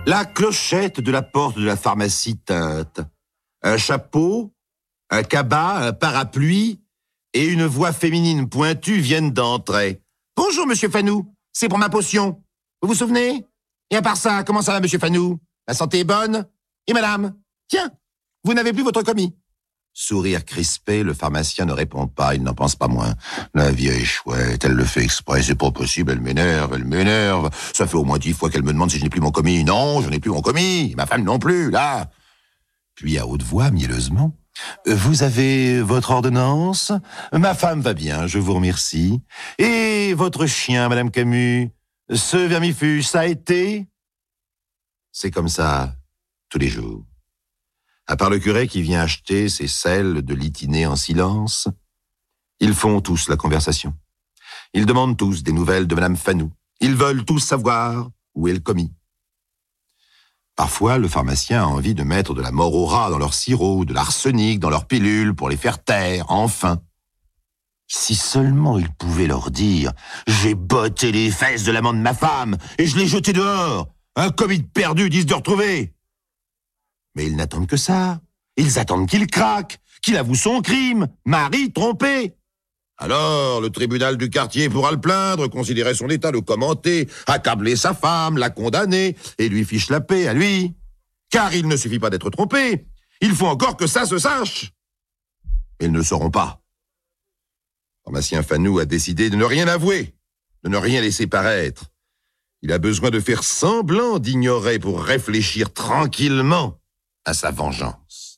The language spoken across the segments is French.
La clochette de la porte de la pharmacie tinte. Un chapeau, un cabas, un parapluie et une voix féminine pointue viennent d'entrer. « Bonjour, monsieur Fanou, c'est pour ma potion. Vous vous souvenez? Et à part ça, comment ça va, monsieur Fanou? La santé est bonne? Et madame? Tiens, vous n'avez plus votre commis. » Sourire crispé, le pharmacien ne répond pas, il n'en pense pas moins. La vieille chouette, elle le fait exprès, c'est pas possible, elle m'énerve. Ça fait au moins 10 fois qu'elle me demande si je n'ai plus mon commis. Non, je n'ai plus mon commis, ma femme non plus, là. Puis à haute voix, mielleusement, « Vous avez votre ordonnance? Ma femme va bien, je vous remercie. Et votre chien, madame Camus? Ce vermifuge, ça a été? » C'est comme ça, tous les jours. À part le curé qui vient acheter ses selles de litiner en silence, ils font tous la conversation. Ils demandent tous des nouvelles de madame Fanou. Ils veulent tous savoir où est le commis. Parfois, le pharmacien a envie de mettre de la mort au rat dans leur sirop, de l'arsenic dans leurs pilules pour les faire taire, enfin. Si seulement il pouvait leur dire « J'ai botté les fesses de l'amant de ma femme et je l'ai jeté dehors. Un commis de perdu, disent de retrouver. » Mais ils n'attendent que ça. Ils attendent qu'il craque, qu'il avoue son crime, mari trompé. Alors, le tribunal du quartier pourra le plaindre, considérer son état, le commenter, accabler sa femme, la condamner, et lui fiche la paix à lui. Car il ne suffit pas d'être trompé, il faut encore que ça se sache. Mais ils ne le sauront pas. Le pharmacien Fanou a décidé de ne rien avouer, de ne rien laisser paraître. Il a besoin de faire semblant d'ignorer pour réfléchir tranquillement à sa vengeance.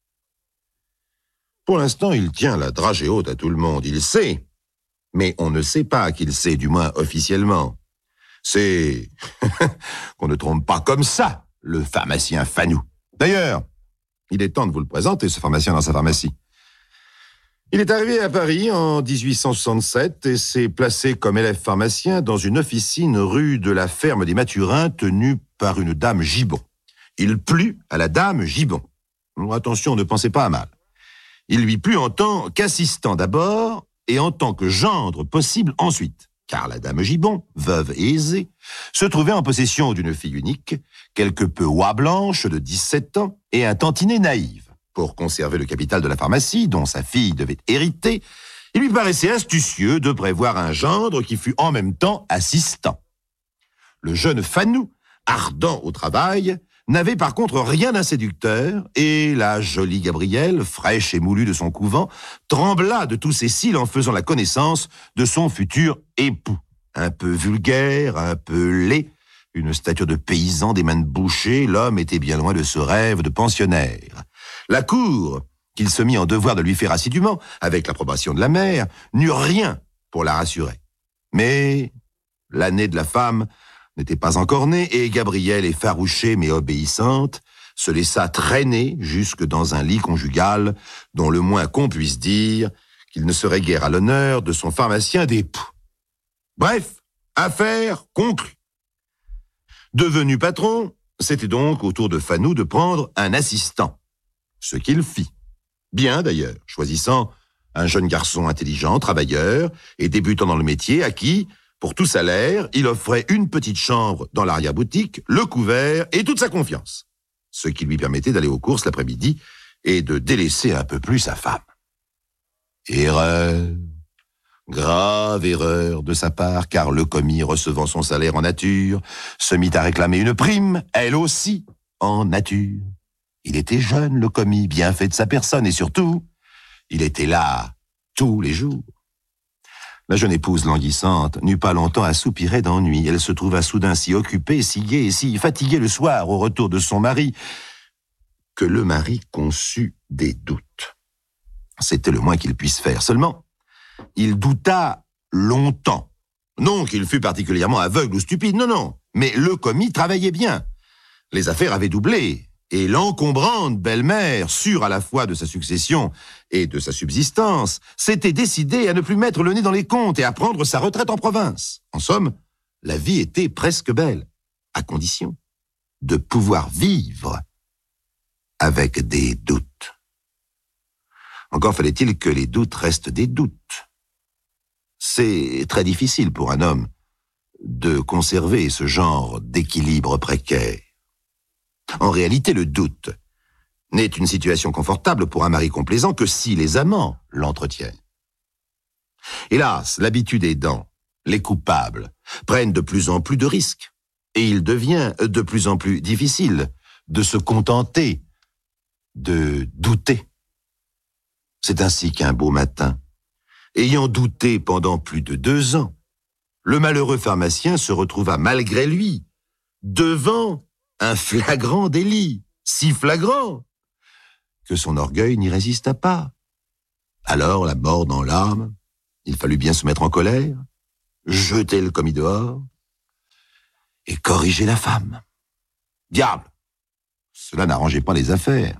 Pour l'instant, il tient la dragée haute à tout le monde, il sait. Mais on ne sait pas qu'il sait, du moins officiellement. C'est qu'on ne trompe pas comme ça le pharmacien Fanou. D'ailleurs, il est temps de vous le présenter, ce pharmacien dans sa pharmacie. Il est arrivé à Paris en 1867 et s'est placé comme élève pharmacien dans une officine rue de la Ferme des Mathurins tenue par une dame Gibbon. Il plut à la dame Gibbon. Attention, ne pensez pas à mal. Il lui plut en tant qu'assistant d'abord et en tant que gendre possible ensuite, car la dame Gibbon, veuve et aisée, se trouvait en possession d'une fille unique, quelque peu oie blanche de 17 ans et un tantinet naïve. Pour conserver le capital de la pharmacie, dont sa fille devait hériter, il lui paraissait astucieux de prévoir un gendre qui fût en même temps assistant. Le jeune Fanou, ardent au travail, n'avait par contre rien d'un séducteur, et la jolie Gabrielle, fraîche et moulue de son couvent, trembla de tous ses cils en faisant la connaissance de son futur époux. Un peu vulgaire, un peu laid, une stature de paysan, des mains de boucher, l'homme était bien loin de ce rêve de pensionnaire. La cour, qu'il se mit en devoir de lui faire assidûment, avec l'approbation de la mère, n'eut rien pour la rassurer. Mais l'année de la femme n'était pas encore née, et Gabrielle, effarouchée mais obéissante, se laissa traîner jusque dans un lit conjugal dont le moins qu'on puisse dire qu'il ne serait guère à l'honneur de son pharmacien d'époux. Bref, affaire conclue. Devenu patron, c'était donc au tour de Fanou de prendre un assistant. Ce qu'il fit. Bien d'ailleurs, choisissant un jeune garçon intelligent, travailleur et débutant dans le métier à qui, pour tout salaire, il offrait une petite chambre dans l'arrière-boutique, le couvert et toute sa confiance. Ce qui lui permettait d'aller aux courses l'après-midi et de délaisser un peu plus sa femme. Erreur, grave erreur de sa part, car le commis, recevant son salaire en nature, se mit à réclamer une prime, elle aussi, en nature. Il était jeune, le commis, bien fait de sa personne, et surtout, il était là tous les jours. La jeune épouse languissante n'eut pas longtemps à soupirer d'ennui. Elle se trouva soudain si occupée, si gaie et si fatiguée le soir au retour de son mari, que le mari conçut des doutes. C'était le moins qu'il puisse faire. Seulement, il douta longtemps. Non qu'il fût particulièrement aveugle ou stupide, non, mais le commis travaillait bien. Les affaires avaient doublé, et l'encombrante belle-mère, sûre à la fois de sa succession et de sa subsistance, s'était décidée à ne plus mettre le nez dans les comptes et à prendre sa retraite en province. En somme, la vie était presque belle, à condition de pouvoir vivre avec des doutes. Encore fallait-il que les doutes restent des doutes. C'est très difficile pour un homme de conserver ce genre d'équilibre précaire. En réalité, le doute n'est une situation confortable pour un mari complaisant que si les amants l'entretiennent. Hélas, l'habitude aidant, les coupables prennent de plus en plus de risques et il devient de plus en plus difficile de se contenter, de douter. C'est ainsi qu'un beau matin, ayant douté pendant plus de 2 ans, le malheureux pharmacien se retrouva malgré lui devant un flagrant délit, si flagrant que son orgueil n'y résista pas. Alors, la mort dans l'âme, il fallut bien se mettre en colère, jeter le commis dehors et corriger la femme. Diable! Cela n'arrangeait pas les affaires.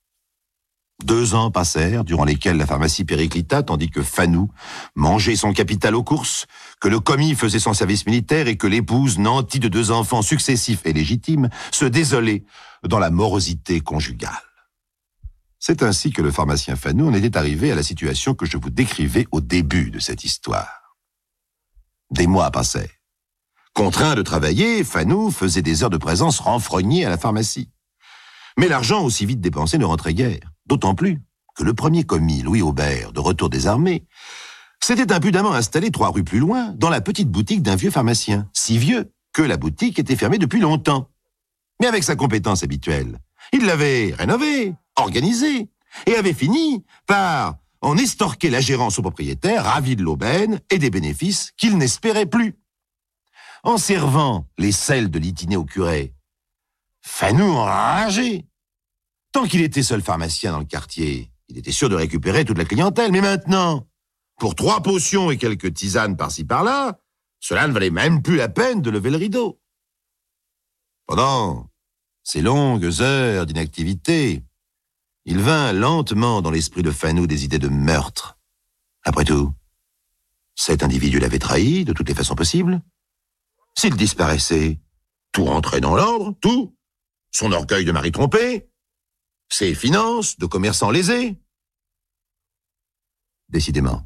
2 ans passèrent, durant lesquels la pharmacie périclita, tandis que Fanou mangeait son capital aux courses, que le commis faisait son service militaire et que l'épouse, nantie de 2 enfants successifs et légitimes, se désolait dans la morosité conjugale. C'est ainsi que le pharmacien Fanou en était arrivé à la situation que je vous décrivais au début de cette histoire. Des mois passèrent. Contraint de travailler, Fanou faisait des heures de présence renfrognées à la pharmacie. Mais l'argent aussi vite dépensé ne rentrait guère, d'autant plus que le premier commis, Louis Aubert, de retour des armées, s'était impudemment installé 3 rues plus loin, dans la petite boutique d'un vieux pharmacien, si vieux que la boutique était fermée depuis longtemps. Mais avec sa compétence habituelle, il l'avait rénovée, organisée, et avait fini par en estorquer la gérance au propriétaire, ravi de l'aubaine et des bénéfices qu'il n'espérait plus. En servant les selles de Litiné au curé, Fanou enragé. Tant qu'il était seul pharmacien dans le quartier, il était sûr de récupérer toute la clientèle. Mais maintenant, pour 3 potions et quelques tisanes par-ci par-là, cela ne valait même plus la peine de lever le rideau. Pendant ces longues heures d'inactivité, il vint lentement dans l'esprit de Fanou des idées de meurtre. Après tout, cet individu l'avait trahi de toutes les façons possibles. S'il disparaissait, tout rentrait dans l'ordre, tout. Son orgueil de mari trompé, ses finances de commerçant lésé. Décidément,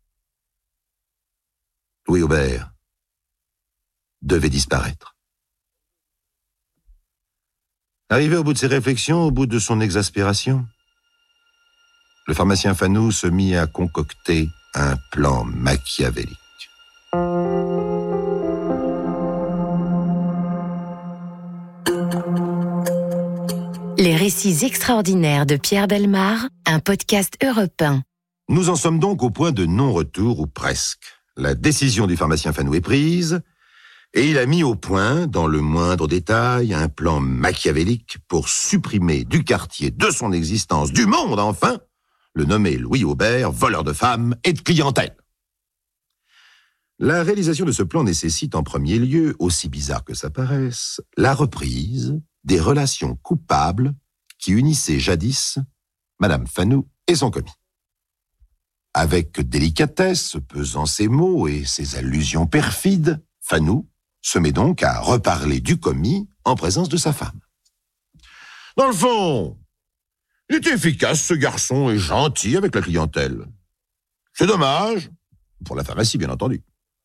Louis Aubert devait disparaître. Arrivé au bout de ses réflexions, au bout de son exaspération, le pharmacien Fanou se mit à concocter un plan machiavélique. Les récits extraordinaires de Pierre Bellemare, un podcast Europe 1. Nous en sommes donc au point de non-retour, ou presque. La décision du pharmacien Fanou est prise, et il a mis au point, dans le moindre détail, un plan machiavélique pour supprimer du quartier, de son existence, du monde enfin, le nommé Louis Aubert, voleur de femmes et de clientèle. La réalisation de ce plan nécessite en premier lieu, aussi bizarre que ça paraisse, la reprise des relations coupables qui unissaient jadis Madame Fanou et son commis. Avec délicatesse, pesant ses mots et ses allusions perfides, Fanou se met donc à reparler du commis en présence de sa femme. Dans le fond, il était efficace, ce garçon, et gentil avec la clientèle. C'est dommage, pour la pharmacie, bien entendu.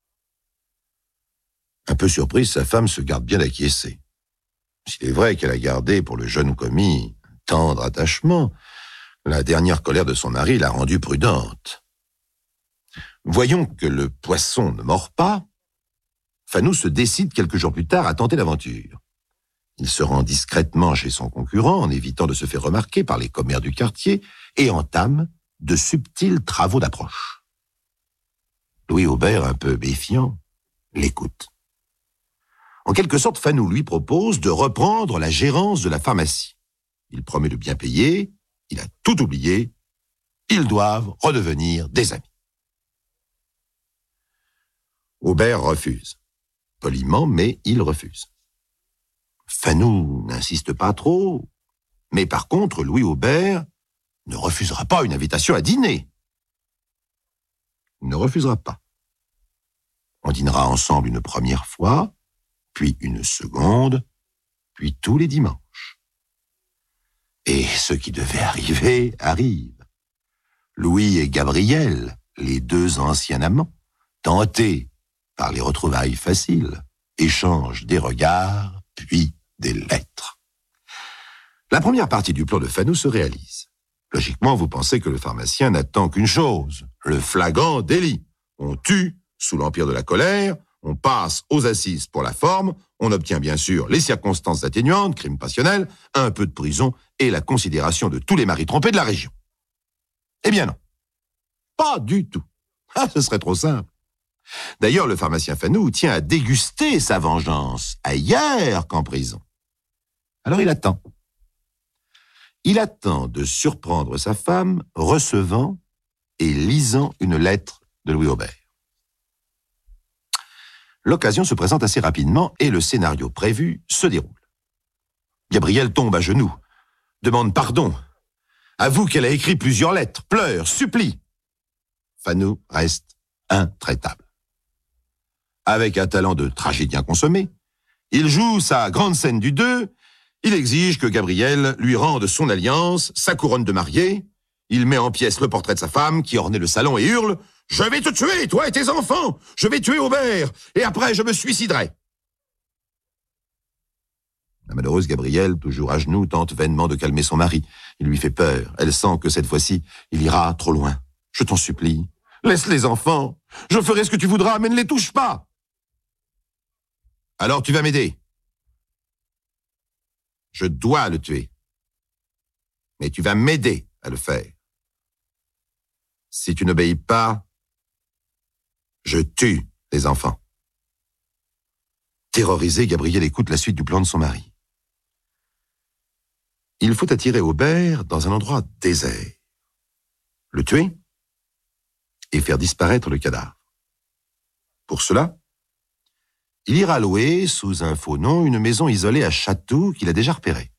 Un peu surprise, sa femme se garde bien d'acquiescer. S'il est vrai qu'elle a gardé pour le jeune commis un tendre attachement, la dernière colère de son mari l'a rendue prudente. Voyons que le poisson ne mord pas, Fanou se décide quelques jours plus tard à tenter l'aventure. Il se rend discrètement chez son concurrent en évitant de se faire remarquer par les commères du quartier et entame de subtils travaux d'approche. Louis Aubert, un peu méfiant, l'écoute. En quelque sorte, Fanou lui propose de reprendre la gérance de la pharmacie. Il promet de bien payer, il a tout oublié, ils doivent redevenir des amis. Aubert refuse. Poliment, mais il refuse. Fanou n'insiste pas trop, mais par contre, Louis Aubert ne refusera pas une invitation à dîner. Il ne refusera pas. On dînera ensemble une première fois, puis une seconde, puis tous les dimanches. Et ce qui devait arriver, arrive. Louis et Gabriel, les 2 anciens amants, tentés par les retrouvailles faciles, échangent des regards, puis des lettres. La première partie du plan de Fanou se réalise. Logiquement, vous pensez que le pharmacien n'attend qu'une chose, le flagrant délit. On tue sous l'empire de la colère, on passe aux assises pour la forme, on obtient bien sûr les circonstances atténuantes, crime passionnel, un peu de prison et la considération de tous les maris trompés de la région. Eh bien non, pas du tout. Ah, ce serait trop simple. D'ailleurs, le pharmacien Fanou tient à déguster sa vengeance ailleurs qu'en prison. Alors il attend. Il attend de surprendre sa femme recevant et lisant une lettre de Louis Aubert. L'occasion se présente assez rapidement et le scénario prévu se déroule. Gabrielle tombe à genoux, demande pardon, avoue qu'elle a écrit plusieurs lettres, pleure, supplie. Fanou reste intraitable. Avec un talent de tragédien consommé, il joue sa grande scène du 2. Il exige que Gabrielle lui rende son alliance, sa couronne de mariée. Il met en pièces le portrait de sa femme qui ornait le salon et hurle « Je vais te tuer, toi et tes enfants! Je vais tuer Aubert, et après je me suiciderai !» La malheureuse Gabrielle, toujours à genoux, tente vainement de calmer son mari. Il lui fait peur. Elle sent que cette fois-ci, il ira trop loin. « Je t'en supplie, laisse les enfants. Je ferai ce que tu voudras, mais ne les touche pas. » « Alors tu vas m'aider. Je dois le tuer. Mais tu vas m'aider à le faire. Si tu n'obéis pas, je tue les enfants. » Terrorisée, Gabrielle écoute la suite du plan de son mari. Il faut attirer Aubert dans un endroit désert, le tuer et faire disparaître le cadavre. Pour cela, il ira louer, sous un faux nom, une maison isolée à Chatou qu'il a déjà repérée.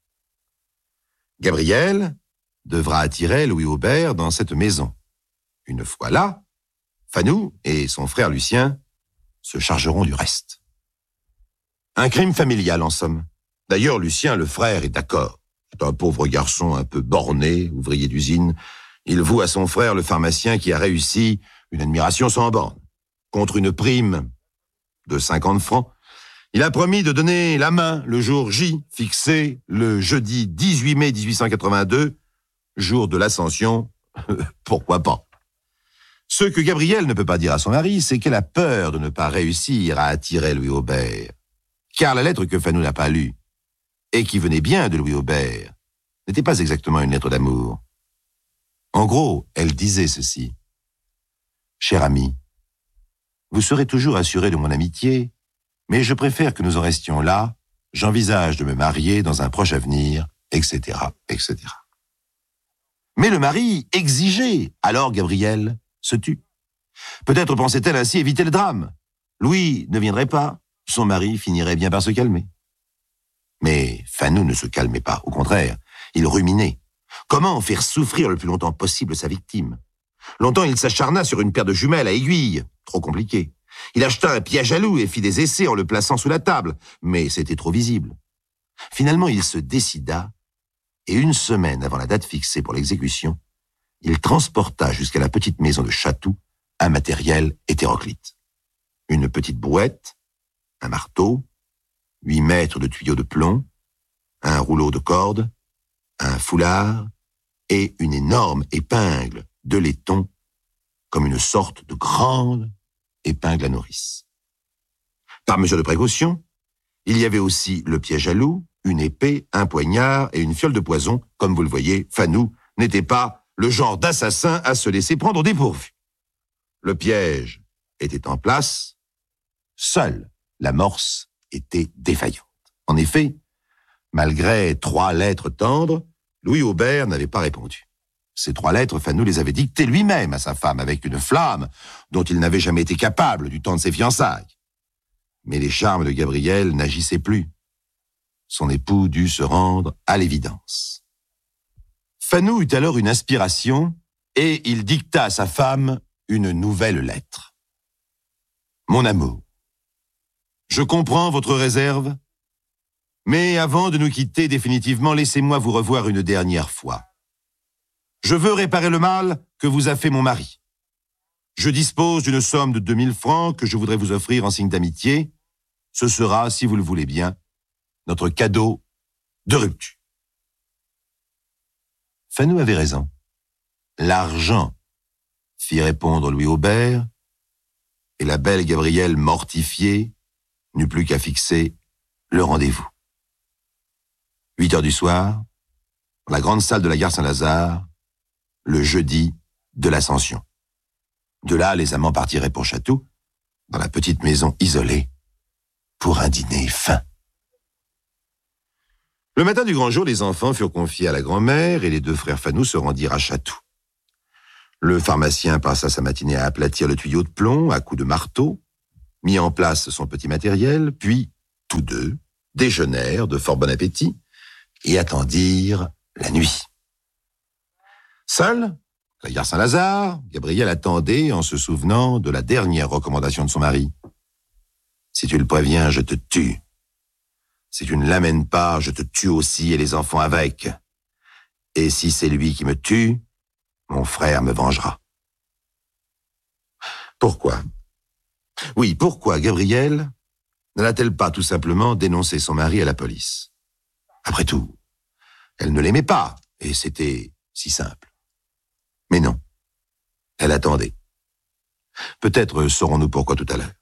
Gabrielle devra attirer Louis Aubert dans cette maison. Une fois là, Fanou et son frère Lucien se chargeront du reste. Un crime familial, en somme. D'ailleurs, Lucien, le frère, est d'accord. C'est un pauvre garçon un peu borné, ouvrier d'usine. Il voue à son frère, le pharmacien, qui a réussi une admiration sans borne. Contre une prime de 50 francs, il a promis de donner la main le jour J, fixé le jeudi 18 mai 1882, jour de l'Ascension, pourquoi pas. Ce que Gabrielle ne peut pas dire à son mari, c'est qu'elle a peur de ne pas réussir à attirer Louis Aubert. Car la lettre que Fanou n'a pas lue, et qui venait bien de Louis Aubert, n'était pas exactement une lettre d'amour. En gros, elle disait ceci. « Cher ami, vous serez toujours assuré de mon amitié, mais je préfère que nous en restions là, j'envisage de me marier dans un proche avenir, etc., etc. » Mais le mari exigeait, alors Gabrielle se tut. Peut-être pensait-elle ainsi éviter le drame. Louis ne viendrait pas, son mari finirait bien par se calmer. Mais Fanou ne se calmait pas, au contraire, il ruminait. Comment faire souffrir le plus longtemps possible sa victime? Longtemps, il s'acharna sur une paire de jumelles à aiguilles. Trop compliqué. Il acheta un piège à loup et fit des essais en le plaçant sous la table, mais c'était trop visible. Finalement, il se décida, et une semaine avant la date fixée pour l'exécution, il transporta jusqu'à la petite maison de Chatou un matériel hétéroclite. Une petite brouette, un marteau, 8 mètres de tuyaux de plomb, un rouleau de corde, un foulard et une énorme épingle de laiton, comme une sorte de grande épingle à nourrice. Par mesure de précaution, il y avait aussi le piège à loup, une épée, un poignard et une fiole de poison. Comme vous le voyez, Fanou n'était pas le genre d'assassin à se laisser prendre au dépourvu. Le piège était en place, seule l'amorce était défaillante. En effet, malgré 3 lettres tendres, Louis Aubert n'avait pas répondu. Ces 3 lettres, Fanou les avait dictées lui-même à sa femme avec une flamme dont il n'avait jamais été capable du temps de ses fiançailles. Mais les charmes de Gabrielle n'agissaient plus. Son époux dut se rendre à l'évidence. Fanou eut alors une inspiration et il dicta à sa femme une nouvelle lettre. « Mon amour, je comprends votre réserve, mais avant de nous quitter définitivement, laissez-moi vous revoir une dernière fois. Je veux réparer le mal que vous a fait mon mari. Je dispose d'une somme de 2000 francs que je voudrais vous offrir en signe d'amitié. Ce sera, si vous le voulez bien, notre cadeau de rupture. » Fanou avait raison. L'argent, fit répondre Louis Aubert, et la belle Gabrielle, mortifiée, n'eut plus qu'à fixer le rendez-vous. 8 heures du soir, dans la grande salle de la gare Saint-Lazare, le jeudi de l'Ascension. De là, les amants partiraient pour Chatou, dans la petite maison isolée, pour un dîner fin. Le matin du grand jour, les enfants furent confiés à la grand-mère et les 2 frères Fanou se rendirent à Chatou. Le pharmacien passa sa matinée à aplatir le tuyau de plomb à coups de marteau, mit en place son petit matériel, puis, tous 2, déjeunèrent de fort bon appétit et attendirent la nuit. Seule, à la gare Saint-Lazare, Gabrielle attendait en se souvenant de la dernière recommandation de son mari. « Si tu le préviens, je te tue. Si tu ne l'amènes pas, je te tue aussi et les enfants avec. Et si c'est lui qui me tue, mon frère me vengera. » Pourquoi ? Oui, pourquoi Gabrielle n'alla-t-elle pas tout simplement dénoncer son mari à la police ? Après tout, elle ne l'aimait pas, et c'était si simple. Mais non, elle attendait. Peut-être saurons-nous pourquoi tout à l'heure.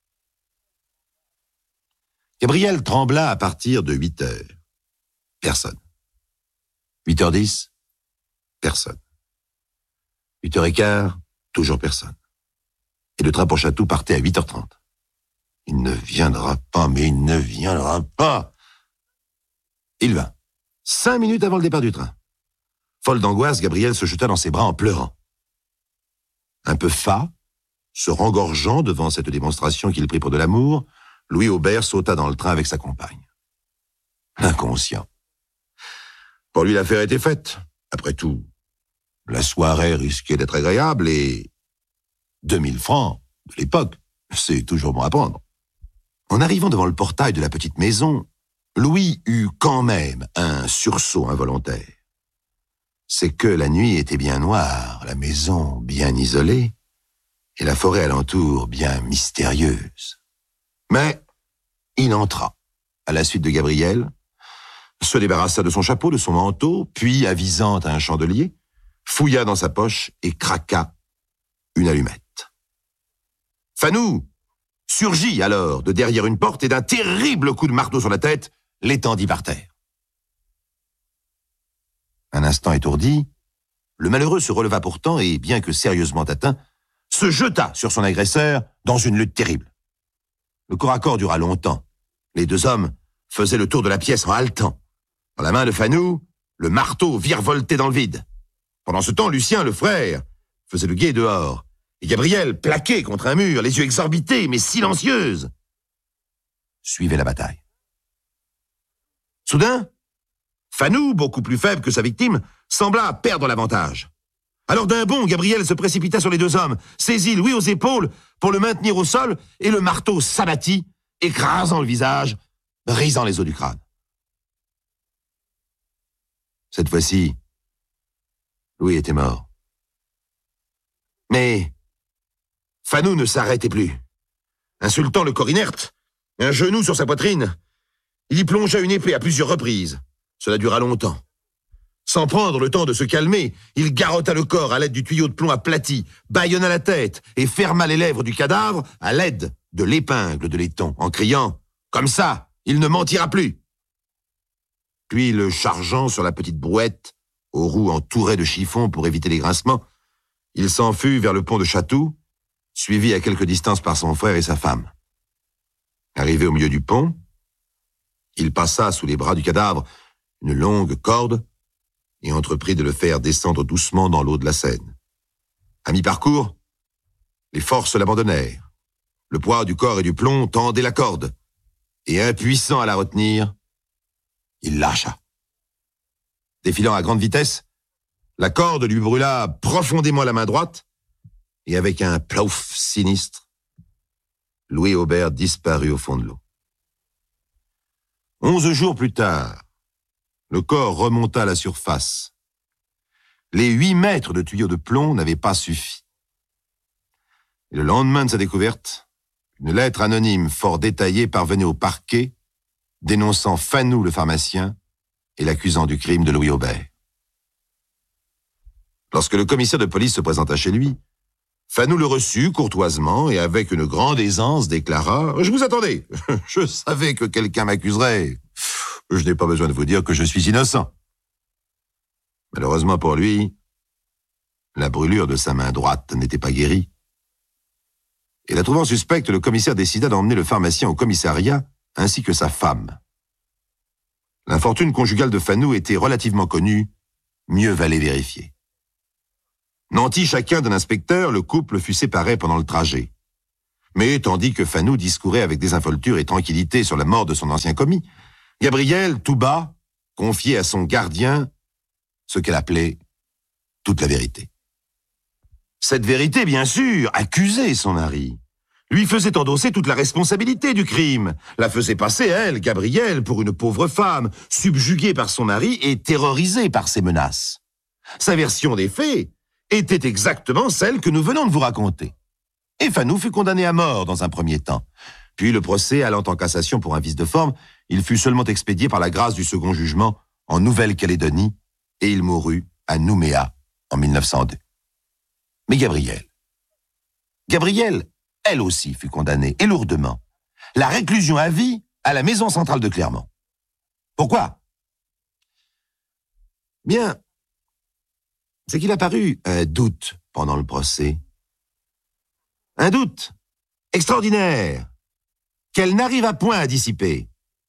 Gabrielle trembla à partir de 8 heures. Personne. 8h10, personne. 8h15, toujours personne. Et le train pour Chatou partait à 8h30. Il ne viendra pas, mais il ne viendra pas. Il vint. 5 minutes avant le départ du train. Folle d'angoisse, Gabrielle se jeta dans ses bras en pleurant. Un peu fat, se rengorgeant devant cette démonstration qu'il prit pour de l'amour, Louis Aubert sauta dans le train avec sa compagne. L'inconscient. Pour lui, l'affaire était faite. Après tout, la soirée risquait d'être agréable et 2000 francs de l'époque, c'est toujours bon à prendre. En arrivant devant le portail de la petite maison, Louis eut quand même un sursaut involontaire. C'est que la nuit était bien noire, la maison bien isolée, et la forêt alentour bien mystérieuse. Mais il entra, à la suite de Gabrielle, se débarrassa de son chapeau, de son manteau, puis, avisant à un chandelier, fouilla dans sa poche et craqua une allumette. Fanou surgit alors de derrière une porte et d'un terrible coup de marteau sur la tête, l'étendit par terre. Un instant étourdi, le malheureux se releva pourtant et, bien que sérieusement atteint, se jeta sur son agresseur dans une lutte terrible. Le corps à corps dura longtemps. Les 2 hommes faisaient le tour de la pièce en haletant. Dans la main de Fanou, le marteau virevoltait dans le vide. Pendant ce temps, Lucien, le frère, faisait le guet dehors, et Gabrielle, plaquée contre un mur, les yeux exorbités mais silencieuse, suivait la bataille. Soudain, Fanou, beaucoup plus faible que sa victime, sembla perdre l'avantage. Alors d'un bond, Gabrielle se précipita sur les 2 hommes, saisit Louis aux épaules pour le maintenir au sol, et le marteau s'abattit, écrasant le visage, brisant les os du crâne. Cette fois-ci, Louis était mort. Mais Fanou ne s'arrêtait plus. Insultant le corps inerte, un genou sur sa poitrine, il y plongea une épée à plusieurs reprises. Cela dura longtemps. Sans prendre le temps de se calmer, il garotta le corps à l'aide du tuyau de plomb aplati, bâillonna la tête et ferma les lèvres du cadavre à l'aide de l'épingle de laiton, en criant « Comme ça, il ne mentira plus !» Puis, le chargeant sur la petite brouette, aux roues entourées de chiffons pour éviter les grincements, il s'enfuit vers le pont de Chatou, suivi à quelque distance par son frère et sa femme. Arrivé au milieu du pont, il passa sous les bras du cadavre une longue corde et entreprit de le faire descendre doucement dans l'eau de la Seine. À mi-parcours, les forces l'abandonnèrent. Le poids du corps et du plomb tendait la corde, et impuissant à la retenir, il lâcha. Défilant à grande vitesse, la corde lui brûla profondément la main droite, et avec un plouf sinistre, Louis Aubert disparut au fond de l'eau. 11 jours plus tard, le corps remonta à la surface. Les 8 mètres de tuyaux de plomb n'avaient pas suffi. Et le lendemain de sa découverte, une lettre anonyme fort détaillée parvenait au parquet, dénonçant Fanou le pharmacien et l'accusant du crime de Louis Aubert. Lorsque le commissaire de police se présenta chez lui, Fanou le reçut courtoisement et avec une grande aisance déclara « Je vous attendais. Je savais que quelqu'un m'accuserait. Je n'ai pas besoin de vous dire que je suis innocent. » Malheureusement pour lui, la brûlure de sa main droite n'était pas guérie. Et la trouvant suspecte, le commissaire décida d'emmener le pharmacien au commissariat ainsi que sa femme. L'infortune conjugale de Fanou était relativement connue, mieux valait vérifier. Nantis chacun d'un inspecteur, le couple fut séparé pendant le trajet. Mais tandis que Fanou discourait avec désinvolture et tranquillité sur la mort de son ancien commis, Gabrielle, tout bas, confiait à son gardien ce qu'elle appelait toute la vérité. Cette vérité, bien sûr, accusait son mari, lui faisait endosser toute la responsabilité du crime, la faisait passer, elle, Gabrielle, pour une pauvre femme, subjuguée par son mari et terrorisée par ses menaces. Sa version des faits était exactement celle que nous venons de vous raconter. Et Fanou fut condamné à mort dans un premier temps. Puis le procès allant en cassation pour un vice de forme, il fut seulement expédié par la grâce du second jugement en Nouvelle-Calédonie et il mourut à Nouméa en 1902. Mais Gabrielle, elle aussi fut condamnée, et lourdement. La réclusion à vie à la maison centrale de Clermont. Pourquoi? Bien, c'est qu'il apparut un doute pendant le procès. Un doute extraordinaire qu'elle n'arriva point à dissiper.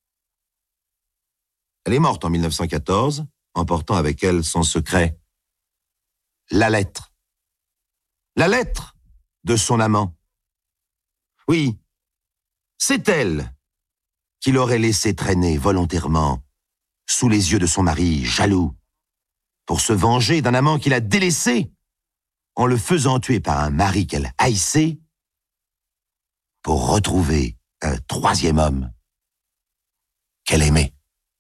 Elle est morte en 1914, emportant avec elle son secret. La lettre. La lettre de son amant. Oui, c'est elle qui l'aurait laissé traîner volontairement sous les yeux de son mari jaloux pour se venger d'un amant qu'il a délaissé en le faisant tuer par un mari qu'elle haïssait pour retrouver un troisième homme qu'elle aimait.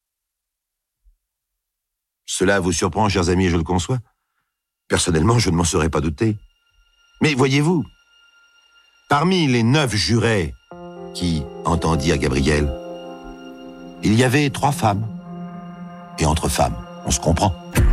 Cela vous surprend, chers amis, et je le conçois. Personnellement, je ne m'en serais pas douté. Mais voyez-vous, parmi les 9 jurés qui entendirent Gabrielle, il y avait 3 femmes. Et entre femmes, on se comprend.